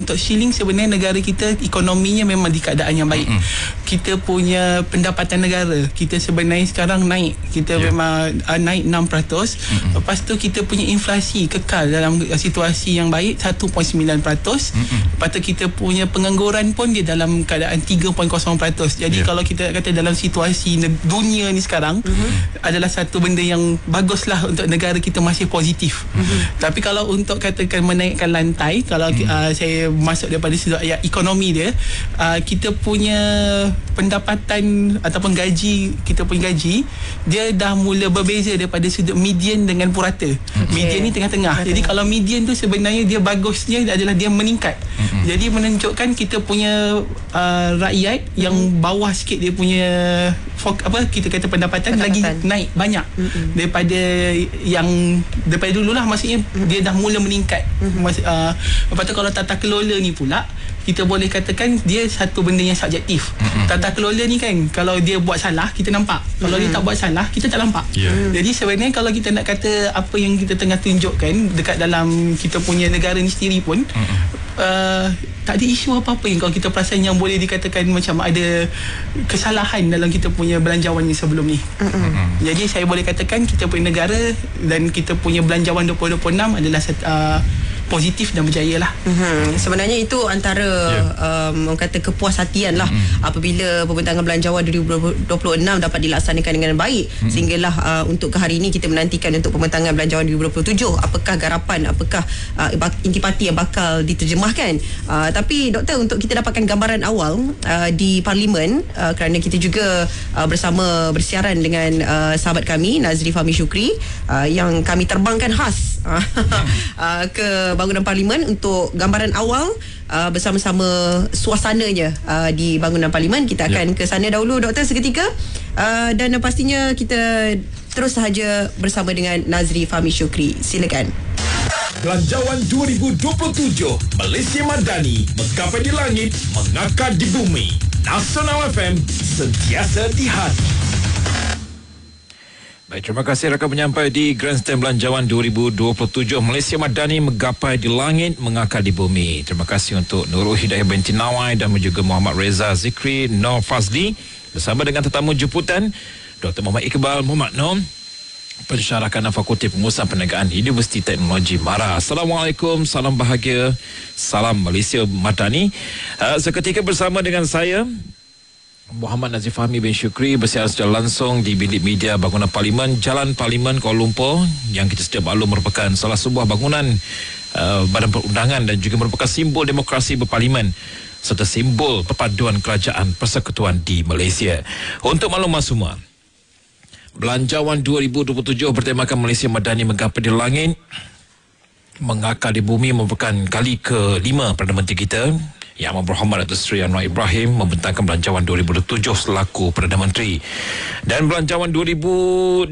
untuk shilling sebenarnya negara kita ekonominya memang di keadaan yang baik. Kita punya pendapatan negara kita sebenarnya sekarang naik. Kita memang naik 6%. Lepas tu kita punya inflasi kekal dalam situasi yang baik 1.9%. Lepas tu kita punya pengangguran pun dia dalam keadaan 3.0%. Jadi kalau kita kata dalam situasi dunia ni sekarang adalah satu benda yang baguslah untuk negara kita masih positif. Tapi kalau untuk katakan menaikkan lantai, kalau saya masuk daripada sudut ekonomi dia, kita punya pendapatan ataupun gaji, kita punya gaji dia dah mula berbeza daripada sudut median dengan purata. Median ni tengah-tengah. Jadi kalau median tu sebenarnya dia bagusnya adalah dia meningkat. Jadi menunjukkan kita punya rakyat yang bawah sikit dia punya kita kata pendapatan lagi naik banyak daripada dululah, maksudnya dia dah mula meningkat. Lepas tu kalau tata kelola ni pula kita boleh katakan dia satu benda yang subjektif. Tata kelola ni kan, kalau dia buat salah kita nampak, kalau dia tak buat salah kita tak nampak. Jadi sebenarnya kalau kita nak kata apa yang kita tengah tunjukkan dekat dalam kita punya negara ni sendiri pun tak ada isu apa-apa yang kalau kita perasan yang boleh dikatakan macam ada kesalahan dalam kita punya belanjawan ni sebelum ni. Jadi saya boleh katakan kita punya negara dan kita punya belanjawan 2026 adalah positif dan berjaya lah. Sebenarnya itu antara orang kata kepuashatian lah apabila pembentangan belanjawan 2026 dapat dilaksanakan dengan baik, sehinggalah untuk ke hari ini kita menantikan untuk pembentangan belanjawan 2027. Apakah garapan, apakah intipati yang bakal diterjemahkan. Tapi doktor, untuk kita dapatkan gambaran awal di Parlimen, kerana kita juga bersama bersiaran dengan sahabat kami Nazri Fahmi Syukri yang kami terbangkan khas ke bangunan Parlimen untuk gambaran awal bersama-sama suasananya di bangunan Parlimen. Kita akan ke sana dahulu doktor seketika, dan pastinya kita terus sahaja bersama dengan Nazri Fahmi Syukri. Silakan. Belanjawan 2027 Malaysia Madani, menggapai di langit, mengakar di bumi. Nasional FM, sentiasa di hati. Baik, terima kasih rakan penyampai di Grandstand Belanjawan 2027 Malaysia Madani, menggapai di langit, mengakar di bumi. Terima kasih untuk Nurul Hidayah binti Nawai dan juga Muhammad Reza Zikri Nur Fazli bersama dengan tetamu jemputan Dr. Muhammad Iqbal Muhammad Nom, pensyarah kanan Fakulti Pengurusan Perniagaan Universiti Teknologi Mara. Assalamualaikum, salam bahagia, salam Malaysia Madani. Seketika bersama dengan saya Muhammad Nazif Fahmi bin Syukri bersiaran secara langsung di bilik media bangunan Parlimen, Jalan Parlimen Kuala Lumpur, yang kita sedia maklum merupakan salah sebuah bangunan badan perundangan dan juga merupakan simbol demokrasi berparlimen serta simbol perpaduan kerajaan persekutuan di Malaysia. Untuk makluman semua, Belanjawan 2027 bertemakan Malaysia Madani, menggapai di langit, mengakar di bumi merupakan kali ke-5 Perdana Menteri kita Yang Amat Berhormat Datuk Seri Anwar Ibrahim membentangkan Belanjawan 2027 selaku Perdana Menteri. Dan Belanjawan 2023,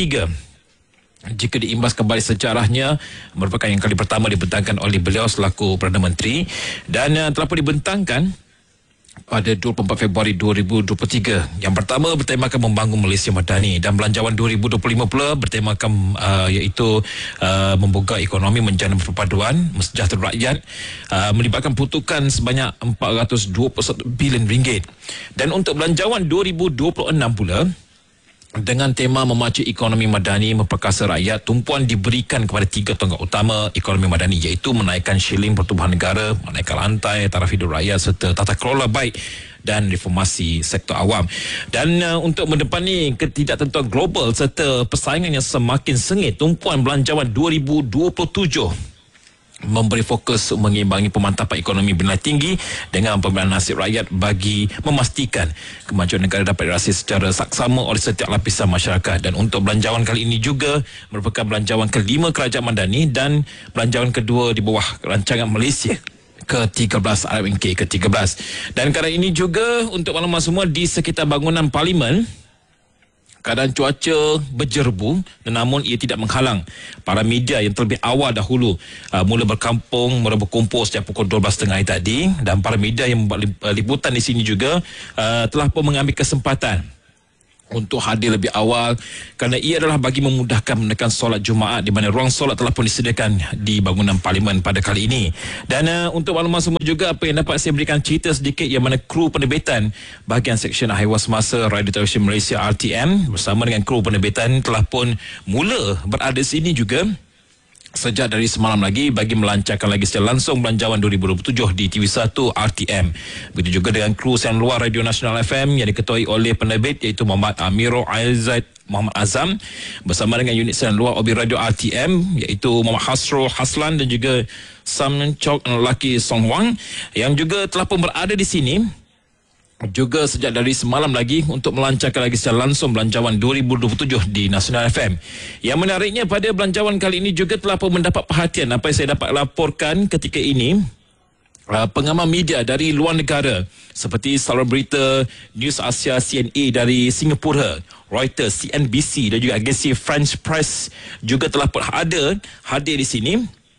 jika diimbaskan balik sejarahnya, merupakan yang kali pertama dibentangkan oleh beliau selaku Perdana Menteri, dan telah pun dibentangkan pada 24 Februari 2023. Yang pertama bertemakan membangun Malaysia Madani, dan Belanjawan 2025 pula bertemakan iaitu membuka ekonomi, menjana perpaduan, mensejahtera rakyat, melibatkan peruntukan sebanyak 421 bilion ringgit. Dan untuk Belanjawan 2026 pula, dengan tema memacu ekonomi madani, memperkasa rakyat, tumpuan diberikan kepada 3 tonggak utama ekonomi madani, iaitu menaikkan shilling pertumbuhan negara, menaikkan lantai, taraf hidup rakyat serta tata kelola baik dan reformasi sektor awam. Dan untuk mendepani ketidaktentuan global serta persaingan yang semakin sengit, tumpuan Belanjawan 2027 memberi fokus mengimbangi pemantapan ekonomi bernilai tinggi dengan pemberian nasib rakyat bagi memastikan kemajuan negara dapat dirasai secara saksama oleh setiap lapisan masyarakat. Dan untuk belanjawan kali ini juga merupakan belanjawan ke-5 Kerajaan Madani dan belanjawan kedua di bawah rancangan Malaysia ke-13, RMK ke-13. Dan kali ini juga untuk makluman semua, di sekitar bangunan Parlimen keadaan cuaca berjerbu, namun ia tidak menghalang para media yang terlebih awal dahulu mula berkumpul sejak pukul 12.30 hari tadi, dan para media yang membuat liputan di sini juga telah pun mengambil kesempatan untuk hadir lebih awal kerana ia adalah bagi memudahkan menekan solat Jumaat di mana ruang solat telah pun disediakan di bangunan Parlimen pada kali ini. Dan untuk makluman semua juga apa yang dapat saya berikan cerita sedikit yang mana kru penerbitan bahagian Seksyen Haiwan Semasa Radio Television Malaysia RTM bersama dengan kru penerbitan telah pun mula berada di sini juga sejak dari semalam lagi bagi melancarkan lagi secara langsung Belanjawan 2027 di TV1 RTM. Begitu juga dengan kru siaran luar Radio Nasional FM yang diketuai oleh penerbit iaitu Muhammad Amirul Aizat Muhammad Azam bersama dengan unit siaran luar Obi Radio RTM iaitu Muhammad Hasrul Haslan dan juga Sam Chok Laki Song Wang yang juga telah pun berada di sini juga sejak dari semalam lagi untuk melancarkan lagi secara langsung Belanjawan 2027 di Nasional FM. Yang menariknya pada Belanjawan kali ini juga telah pun mendapat perhatian apa yang saya dapat laporkan ketika ini. Pengamal media dari luar negara seperti saluran berita News Asia CNA dari Singapura, Reuters, CNBC dan juga agensi French Press juga telah pun hadir di sini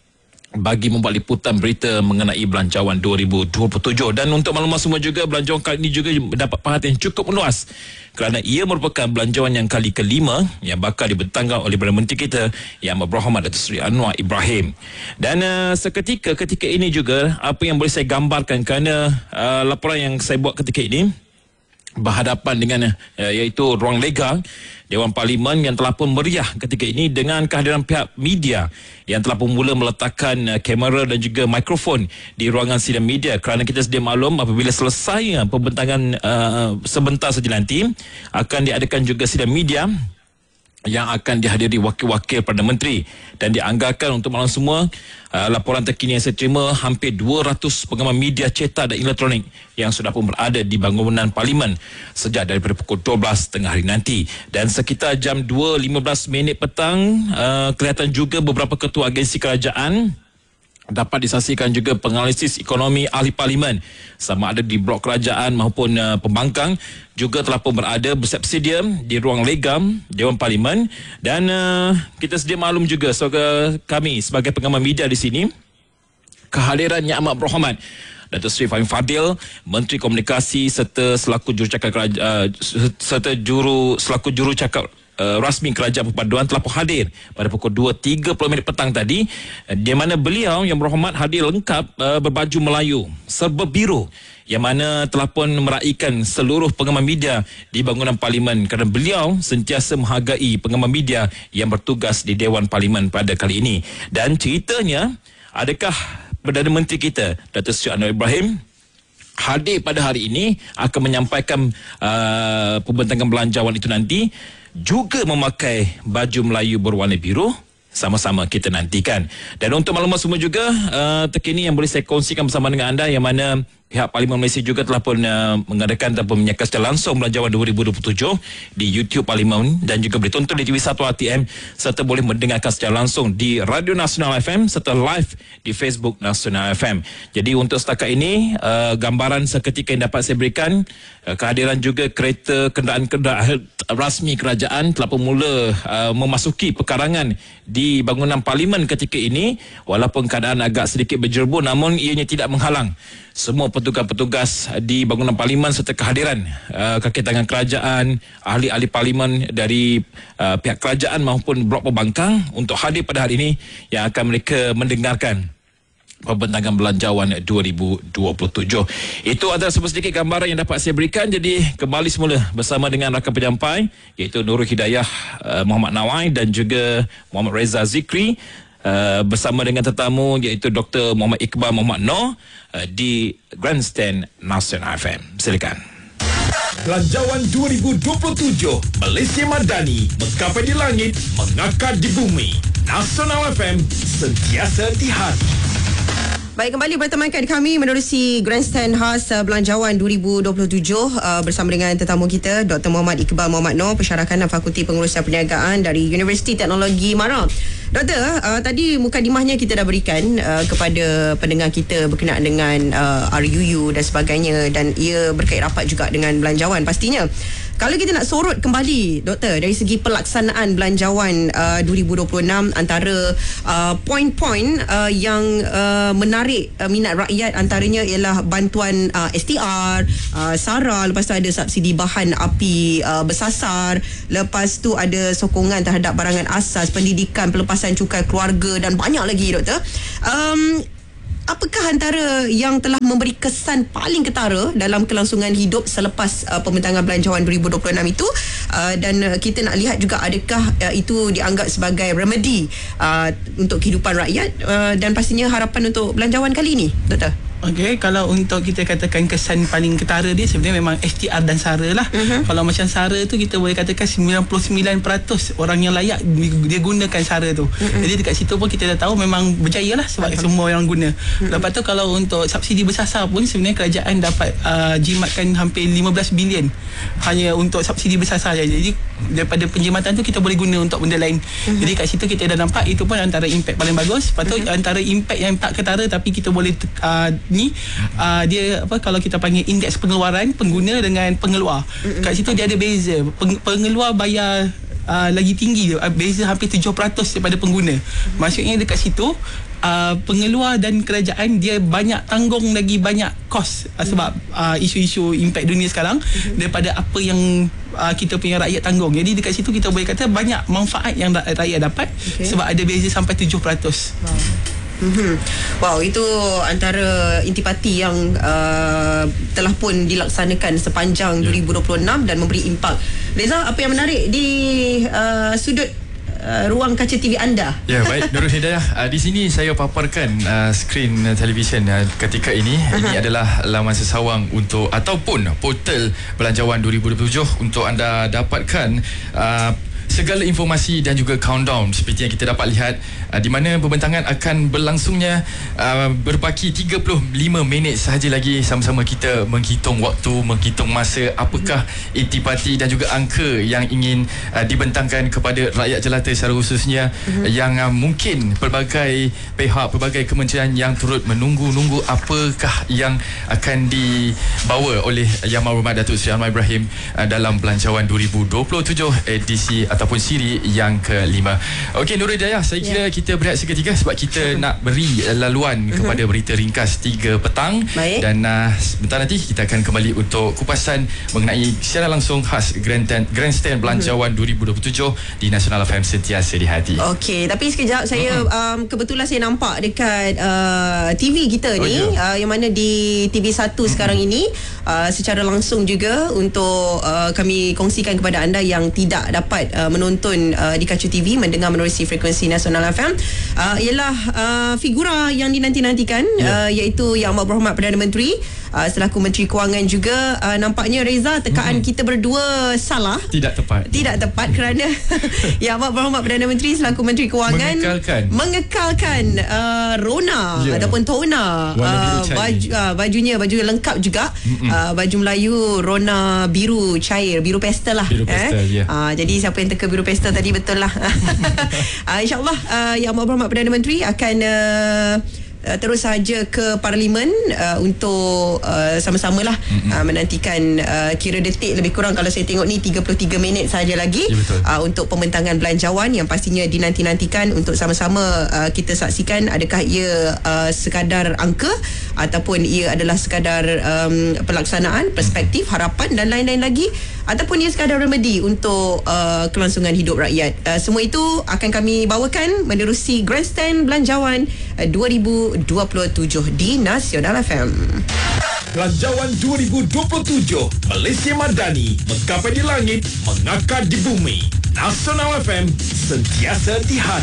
bagi membuat liputan berita mengenai Belanjawan 2027. Dan untuk maklumat semua juga, Belanjawan kali ini juga mendapat perhatian cukup luas kerana ia merupakan belanjawan yang kali kelima yang bakal dibentangkan oleh Perdana Menteri kita Yang Berhormat Datuk Seri Anwar Ibrahim. Dan ketika ini juga apa yang boleh saya gambarkan kerana laporan yang saya buat ketika ini berhadapan dengan iaitu ruang lega Dewan Parlimen yang telah pun meriah ketika ini dengan kehadiran pihak media yang telah pun mula meletakkan kamera dan juga mikrofon di ruangan sidang media kerana kita sedia maklum apabila selesai pembentangan sebentar saja nanti akan diadakan juga sidang media yang akan dihadiri wakil-wakil Perdana Menteri dan dianggarkan untuk malam semua laporan terkini yang saya terima hampir 200 pengamal media cetak dan elektronik yang sudah pun berada di bangunan Parlimen sejak daripada pukul 12 tengah hari nanti. Dan sekitar jam 2.15 petang kelihatan juga beberapa ketua agensi kerajaan dapat disaksikan juga penganalisis ekonomi ahli Parlimen sama ada di blok kerajaan maupun pembangkang juga telah pun berada bersedia di ruang legam Dewan Parlimen. Dan kita sedia maklum juga kami sebagai pengamal media di sini kehadiran Yang Amat Berhormat Datuk Seri Fahim Fadil, Menteri Komunikasi serta selaku jurucakap selaku jurucakap rasmi Kerajaan Perpaduan telah pun hadir pada pukul 2.30 petang tadi di mana beliau Yang Berhormat hadir lengkap berbaju Melayu serba biru yang mana telah pun meraihkan seluruh pengamal media di bangunan Parlimen kerana beliau sentiasa menghargai pengamal media yang bertugas di Dewan Parlimen pada kali ini. Dan ceritanya, adakah Perdana Menteri kita Datuk Seri Anwar Ibrahim hadir pada hari ini akan menyampaikan pembentangan belanjawan itu nanti juga memakai baju Melayu berwarna biru? Sama-sama kita nantikan. Dan untuk maklumat semua juga terkini yang boleh saya kongsikan bersama dengan anda yang mana pihak Parlimen Malaysia juga telah pun mengadakan ataupun menyaksikan secara langsung Belanjawan 2027 di YouTube Parlimen dan juga boleh tonton di TV1 RTM serta boleh mendengarkan secara langsung di Radio Nasional FM serta live di Facebook Nasional FM. Jadi untuk setakat ini gambaran seketika yang dapat saya berikan kehadiran juga kereta kenderaan rasmi kerajaan telah pun mula memasuki pekarangan di bangunan Parlimen ketika ini walaupun keadaan agak sedikit berjerubu namun ianya tidak menghalang semua petugas-petugas di bangunan Parlimen serta kehadiran kaki tangan kerajaan, ahli-ahli Parlimen dari pihak kerajaan maupun blok pembangkang untuk hadir pada hari ini yang akan mereka mendengarkan pembentangan belanjawan 2027. Itu adalah sedikit gambaran yang dapat saya berikan. Jadi kembali semula bersama dengan rakan penyampai iaitu Nurul Hidayah Muhammad Nawai dan juga Muhammad Reza Zikri bersama dengan tetamu iaitu Dr. Muhammad Iqbal Muhammad Noor di Grandstand Nasional FM. Silakan. Belanjawan 2027 Malaysia Madani menggapai di langit, mengakar di bumi. Nasional FM sentiasa di hati. Baik, kembali bertemankan kami menerusi Grandstand khas Belanjawan 2027 bersama dengan tetamu kita Dr. Muhammad Iqbal Muhammad Noor, Pensyarakan dan Fakulti Pengurusan Perniagaan dari Universiti Teknologi Mara. Doktor, tadi mukadimahnya kita dah berikan kepada pendengar kita berkenaan dengan RUU dan sebagainya dan ia berkait rapat juga dengan belanjawan pastinya. Kalau kita nak sorot kembali Doktor, dari segi pelaksanaan belanjawan 2026, antara poin-poin yang menarik minat rakyat antaranya ialah bantuan STR, SARA, lepas tu ada subsidi bahan api bersasar, lepas tu ada sokongan terhadap barangan asas, pendidikan, pelepasan cukai keluarga dan banyak lagi, Doktor. Apakah antara yang telah memberi kesan paling ketara dalam kelangsungan hidup selepas pembentangan belanjawan 2026 itu, dan kita nak lihat juga adakah itu dianggap sebagai remedy untuk kehidupan rakyat, dan pastinya harapan untuk belanjawan kali ini, Doktor? Okey, kalau untuk kita katakan kesan paling ketara dia sebenarnya memang STR dan SARA lah. Kalau macam SARA tu kita boleh katakan 99% orang yang layak dia gunakan SARA tu. Jadi dekat situ pun kita dah tahu memang berjaya lah sebab semua orang guna. Lepas tu kalau untuk subsidi bersasar pun sebenarnya kerajaan dapat jimatkan hampir 15 bilion hanya untuk subsidi bersasar saja. Jadi daripada penjimatan tu kita boleh guna untuk benda lain. Jadi kat situ kita dah nampak itu pun antara impact paling bagus. Lepas tu antara impact yang tak ketara tapi kita boleh dia apa, kalau kita panggil indeks pengeluaran pengguna dengan pengeluar. Kat situ dia ada beza. Pengeluar bayar lagi tinggi, beza hampir 7% daripada pengguna. Maksudnya dekat situ pengeluar dan kerajaan dia banyak tanggung lagi banyak kos sebab isu-isu impact dunia sekarang daripada apa yang kita punya rakyat tanggung. Jadi dekat situ kita boleh kata banyak manfaat yang rakyat dapat sebab ada beza sampai 7%. Wow, itu antara intipati yang telah pun dilaksanakan sepanjang 2026 dan memberi impak. Reza, apa yang menarik di sudut ruang kaca TV anda? Ya, baik, Nurul Hidayah. Di sini saya paparkan skrin televisyen ketika ini. Ini adalah laman sesawang untuk ataupun portal belanjawan 2027 untuk anda dapatkan segala informasi dan juga countdown seperti yang kita dapat lihat, di mana pembentangan akan berlangsungnya berbaki 35 minit sahaja lagi. Sama-sama kita menghitung waktu, menghitung masa, apakah intipati dan juga angka yang ingin dibentangkan kepada rakyat jelata secara khususnya, yang mungkin pelbagai pihak, pelbagai kementerian yang turut menunggu-nunggu apakah yang akan dibawa oleh Yang Berhormat Datuk Seri Anwar Ibrahim dalam belanjawan 2027 edisi ataupun siri yang kelima. Okey, Nurul Hidayah, saya kira kita berehat seketika sebab kita nak beri laluan kepada berita ringkas 3 petang. Baik. Dan sebentar nanti kita akan kembali untuk kupasan mengenai siaran langsung khas Grandstand Belanjawan 2027 di Nasional FM, sentiasa di hati. Okey, tapi sekejap saya kebetulan saya nampak dekat TV kita ni, yang mana di TV1 sekarang ini secara langsung juga untuk kami kongsikan kepada anda yang tidak dapat menonton di kaca TV, mendengar menerusi frekuensi Nasional FM, ialah figura yang dinanti-nantikan, iaitu Yang Amat Berhormat Perdana Menteri selaku Menteri Kewangan juga. Nampaknya Reza, tekaan kita berdua salah, tidak tepat kerana Yang Amat Berhormat Perdana Menteri selaku Menteri Kewangan mengekalkan Rona ataupun Tona, baju lengkap juga, baju Melayu Rona biru cair, biru pastel lah, jadi siapa yang teka biru pastel tadi, betul lah. InsyaAllah Yang Amat Berhormat Perdana Menteri akan terus saja ke Parlimen untuk sama-samalah menantikan kira detik lebih kurang, kalau saya tengok ni 33 minit saja lagi untuk pembentangan belanjawan yang pastinya dinanti-nantikan untuk sama-sama kita saksikan adakah ia sekadar angka ataupun ia adalah sekadar pelaksanaan, perspektif, harapan dan lain-lain lagi, ataupun ia sekadar remedi untuk kelangsungan hidup rakyat. Semua itu akan kami bawakan menerusi Grandstand Belanjawan 2027 di Nasional FM. Belanjawan 2027 Malaysia Madani, menggapai di langit, mengakar di bumi. Nasional FM, sentiasa di hati.